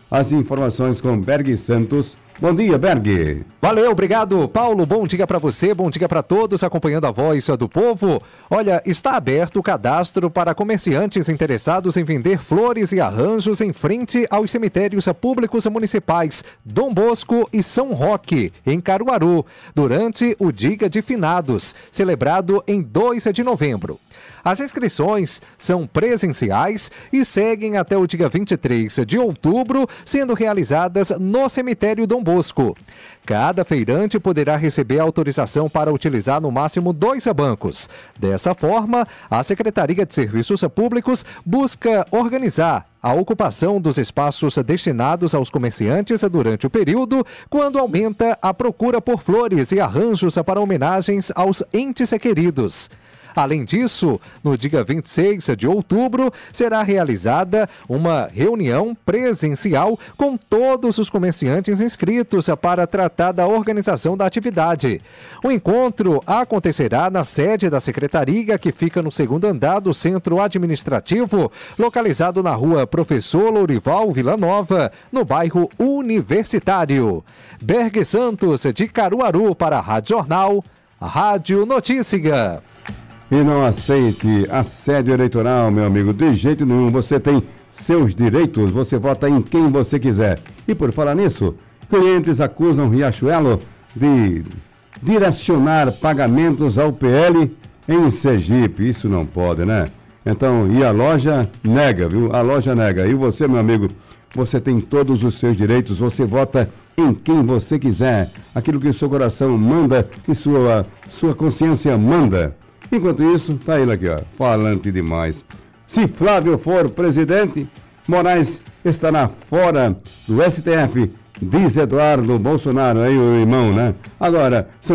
as informações com Berg Santos. Bom dia, Berg. Valeu, obrigado, Paulo. Bom dia para você, bom dia para todos acompanhando a Voz do Povo. Olha, está aberto o cadastro para comerciantes interessados em vender flores e arranjos em frente aos cemitérios públicos municipais Dom Bosco e São Roque, em Caruaru, durante o Dia de Finados, celebrado em 2 de novembro. As inscrições são presenciais e seguem até o dia 23 de outubro, sendo realizadas no cemitério Dom Bosco. Cada feirante poderá receber autorização para utilizar no máximo 2 bancos. Dessa forma, a Secretaria de Serviços Públicos busca organizar a ocupação dos espaços destinados aos comerciantes durante o período, quando aumenta a procura por flores e arranjos para homenagens aos entes queridos. Além disso, no dia 26 de outubro, será realizada uma reunião presencial com todos os comerciantes inscritos para tratar da organização da atividade. O encontro acontecerá na sede da Secretaria, que fica no 2º andar do Centro Administrativo, localizado na rua Professor Lourival Villanova, no bairro Universitário. Berg Santos, de Caruaru, para a Rádio Jornal, a Rádio Notícia. E não aceite assédio eleitoral, meu amigo, de jeito nenhum. Você tem seus direitos, você vota em quem você quiser. E por falar nisso, clientes acusam Riachuelo de direcionar pagamentos ao PL em Sergipe. Isso não pode, né? Então, e a loja nega, viu? A loja nega. E você, meu amigo, você tem todos os seus direitos, você vota em quem você quiser. Aquilo que o seu coração manda, que sua consciência manda. Enquanto isso, tá ele aqui, ó, falante demais. Se Flávio for presidente, Moraes estará fora do STF, diz Eduardo Bolsonaro, aí o irmão, né? Agora, são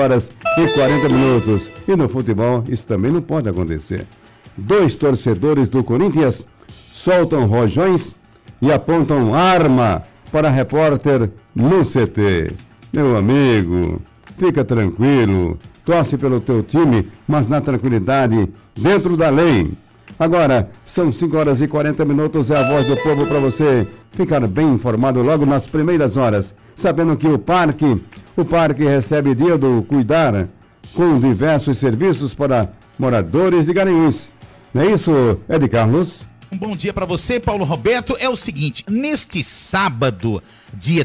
5h40. E no futebol, isso também não pode acontecer. 2 torcedores do Corinthians soltam rojões e apontam arma para repórter no CT. Meu amigo, fica tranquilo. Torce pelo teu time, mas na tranquilidade, dentro da lei. Agora, são 5h40, é a Voz do Povo para você ficar bem informado logo nas primeiras horas, sabendo que o parque recebe dia do cuidar com diversos serviços para moradores de Garanhuns. Não é isso, Ed Carlos? Um bom dia para você, Paulo Roberto. É o seguinte, neste sábado, dia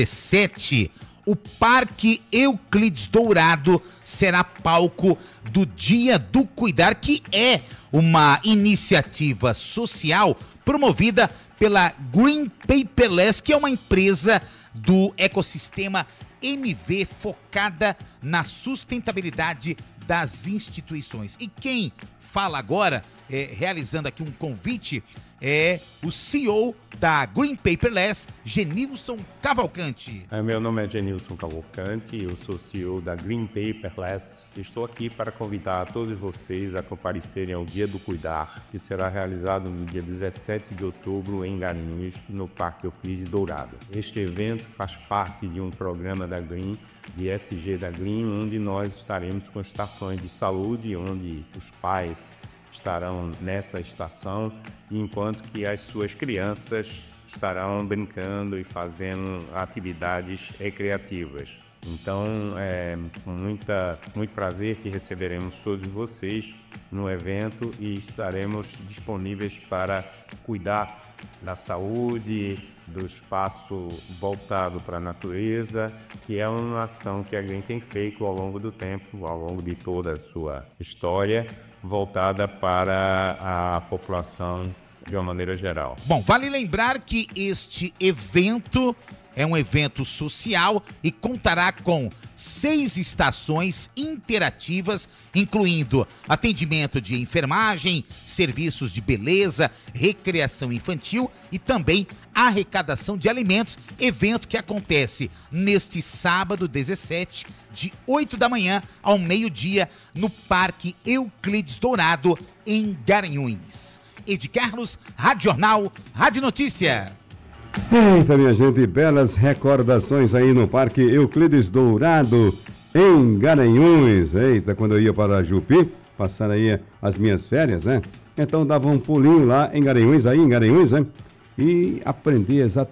17, o Parque Euclides Dourado será palco do Dia do Cuidar, que é uma iniciativa social promovida pela Green Paperless, que é uma empresa do ecossistema MV focada na sustentabilidade das instituições. E quem fala agora, realizando aqui um convite, é o CEO da Green Paperless, Genilson Cavalcante. Meu nome é Genilson Cavalcante, eu sou CEO da Green Paperless. Estou aqui para convidar todos vocês a comparecerem ao Dia do Cuidar, que será realizado no dia 17 de outubro em Garanhuns, no Parque Euclides Dourado. Este evento faz parte de um programa da Green, de SG da Green, onde nós estaremos com estações de saúde, onde os pais estarão nessa estação, enquanto que as suas crianças estarão brincando e fazendo atividades recreativas. Então, é com muito prazer que receberemos todos vocês no evento e estaremos disponíveis para cuidar da saúde, do espaço voltado para a natureza, que é uma ação que a Green tem feito ao longo do tempo, ao longo de toda a sua história, voltada para a população de uma maneira geral. Bom, vale lembrar que este evento é um evento social e contará com 6 estações interativas, incluindo atendimento de enfermagem, serviços de beleza, recreação infantil e também arrecadação de alimentos, evento que acontece neste sábado 17, de 8 da manhã ao meio-dia, no Parque Euclides Dourado, em Garanhuns. Ed Carlos, Rádio Jornal, Rádio Notícia. Eita, minha gente, belas recordações aí no Parque Euclides Dourado, em Garanhuns. Eita, quando eu ia para Jupi, passar aí as minhas férias, né? Então dava um pulinho lá em Garanhuns, né? E aprendi exatamente